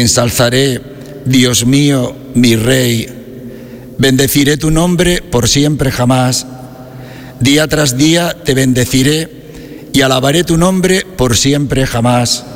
ensalzaré, Dios mío, mi Rey. Bendeciré tu nombre por siempre jamás. Día tras día te bendeciré y alabaré tu nombre por siempre jamás.